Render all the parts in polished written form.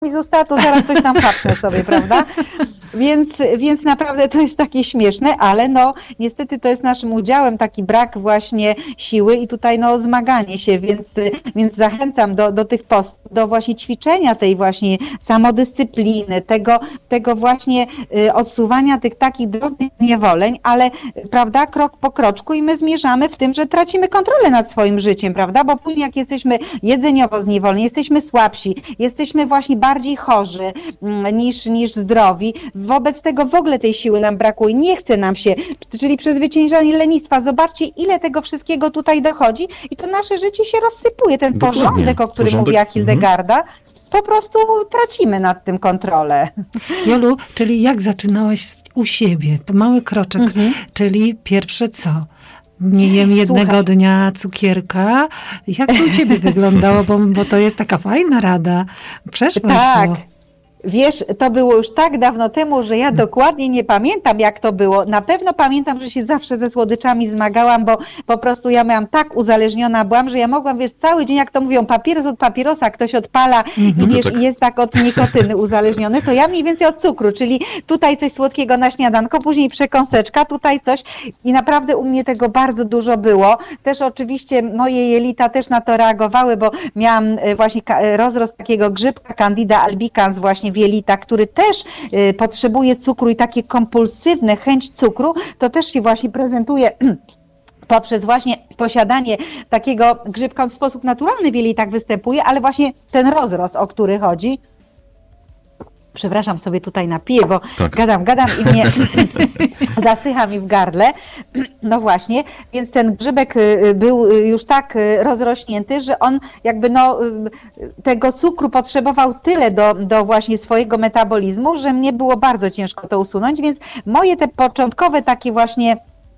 mi zostało, to zaraz coś tam hapnę sobie, prawda? Więc naprawdę to jest takie śmieszne, ale no niestety to jest naszym udziałem taki brak właśnie siły i tutaj no zmaganie się, więc zachęcam do tych postów, do właśnie ćwiczenia tej właśnie samodyscypliny, tego właśnie odsuwania tych takich drobnych zniewoleń, ale prawda, krok po kroczku i my zmierzamy w tym, że tracimy kontrolę nad swoim życiem, prawda, bo później jak jesteśmy jedzeniowo zniewoleni, jesteśmy słabsi, jesteśmy właśnie bardziej chorzy niż zdrowi, wobec tego w ogóle tej siły nam brakuje, nie chce nam się, czyli przezwyciężanie lenistwa. Zobaczcie, ile tego wszystkiego tutaj dochodzi i to nasze życie się rozsypuje. Ten porządek, o którym mówiła Hildegarda, po prostu tracimy nad tym kontrolę. Jolu, czyli jak zaczynałaś u siebie? Mały kroczek, czyli pierwsze co? Nie jem jednego dnia cukierka. Jak to u ciebie wyglądało? Bo to jest taka fajna rada. Przeszłaś to. Wiesz, to było już tak dawno temu, że ja dokładnie nie pamiętam, jak to było. Na pewno pamiętam, że się zawsze ze słodyczami zmagałam, bo po prostu ja miałam tak uzależniona byłam, że ja mogłam, wiesz, cały dzień, jak to mówią, papieros od papierosa, ktoś odpala i wiesz, i jest tak od nikotyny uzależniony, to ja mniej więcej od cukru, czyli tutaj coś słodkiego na śniadanko, później przekąseczka, tutaj coś i naprawdę u mnie tego bardzo dużo było. Też oczywiście moje jelita też na to reagowały, bo miałam właśnie rozrost takiego grzybka Candida albicans właśnie w jelitach, który też potrzebuje cukru i takie kompulsywne chęć cukru, to też się właśnie prezentuje poprzez właśnie posiadanie takiego grzybka, on w sposób naturalny w jelitach występuje, ale właśnie ten rozrost, o który chodzi. Przepraszam, sobie tutaj napiję, bo gadam i mnie zasycha mi w gardle. No właśnie, więc ten grzybek był już tak rozrośnięty, że on jakby tego cukru potrzebował tyle do właśnie swojego metabolizmu, że mnie było bardzo ciężko to usunąć, więc moje te początkowe takie właśnie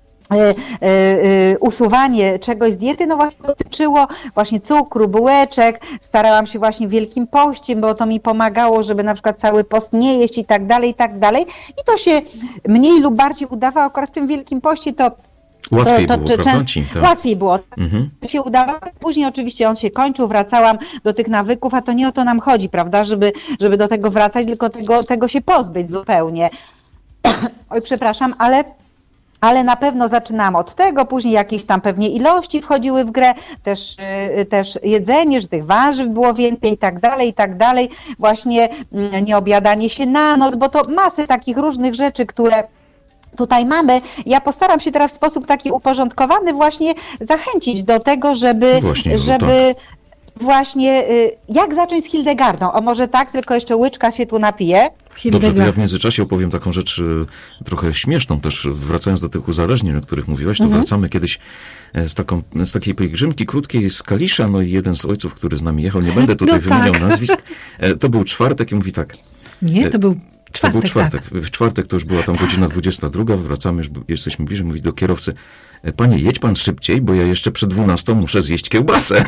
usuwanie czegoś z diety, no właśnie dotyczyło właśnie cukru, bułeczek, starałam się właśnie w Wielkim Poście, bo to mi pomagało, żeby na przykład cały post nie jeść i tak dalej, i to się mniej lub bardziej udawało, akurat w tym Wielkim Poście to łatwiej było. Się udawało. Później oczywiście on się kończył, wracałam do tych nawyków, a to nie o to nam chodzi, prawda, żeby do tego wracać, tylko tego się pozbyć zupełnie. Oj, przepraszam, ale na pewno zaczynałam od tego, później jakieś tam pewnie ilości wchodziły w grę, też jedzenie, że tych warzyw było więcej i tak dalej, właśnie nieobiadanie się na noc, bo to masy takich różnych rzeczy, które tutaj mamy. Ja postaram się teraz w sposób taki uporządkowany właśnie zachęcić do tego, żeby właśnie, jak zacząć z Hildegardą? O może tak, tylko jeszcze łyczka się tu napije. Dobrze, to ja w międzyczasie opowiem taką rzecz trochę śmieszną też, wracając do tych uzależnień, o których mówiłaś, to wracamy kiedyś z takiej pielgrzymki krótkiej z Kalisza, no i jeden z ojców, który z nami jechał, nie będę tutaj wymieniał nazwisk, to był czwartek i mówi tak. Nie, to był czwartek. W czwartek to już była tam godzina 22, wracamy, już jesteśmy bliżej, mówi do kierowcy, panie, jedź pan szybciej, bo ja jeszcze przed 12 muszę zjeść kiełbasę.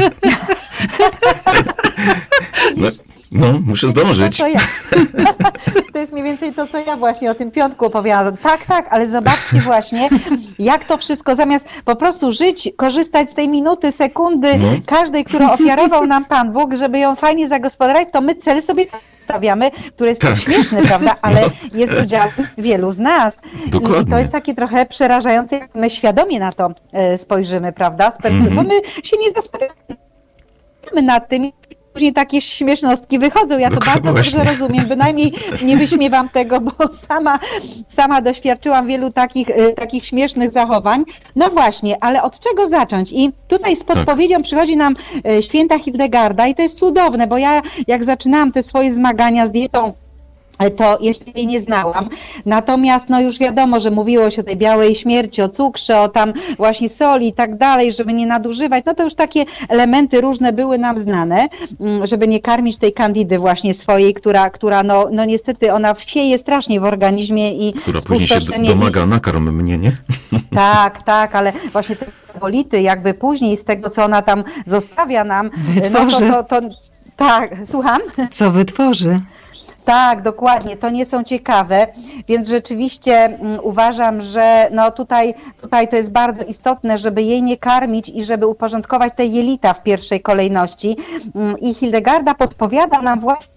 No, muszę zdążyć. To jest mniej więcej to, co ja właśnie o tym piątku opowiadam. Tak, ale zobaczcie właśnie, jak to wszystko, zamiast po prostu żyć, korzystać z tej minuty, sekundy, każdej, którą ofiarował nam Pan Bóg, żeby ją fajnie zagospodarować, to my cel sobie stawiamy, który jest śmieszny, prawda, ale jest udziałem wielu z nas. I to jest takie trochę przerażające, jak my świadomie na to spojrzymy, prawda, bo my się nie zastanawiamy nad tym, później takie śmiesznostki wychodzą. Ja to bardzo dobrze rozumiem, bynajmniej nie wyśmiewam tego, bo sama doświadczyłam wielu takich śmiesznych zachowań. No właśnie, ale od czego zacząć? I tutaj z podpowiedzią przychodzi nam święta Hildegarda i to jest cudowne, bo ja jak zaczynałam te swoje zmagania z dietą, to jeszcze jej nie znałam. Natomiast no już wiadomo, że mówiło się o tej białej śmierci, o cukrze, o tam właśnie soli i tak dalej, żeby nie nadużywać. No to już takie elementy różne były nam znane, żeby nie karmić tej kandidy właśnie swojej, która no niestety ona wsieje strasznie w organizmie i która później się domaga, nakarm mnie, nie? Tak, ale właśnie te metabolity jakby później z tego, co ona tam zostawia nam, wytworzy. No to tak, słucham? Co wytworzy? Tak, dokładnie, to nie są ciekawe, więc rzeczywiście uważam, że no tutaj to jest bardzo istotne, żeby jej nie karmić i żeby uporządkować te jelita w pierwszej kolejności. I Hildegarda podpowiada nam właśnie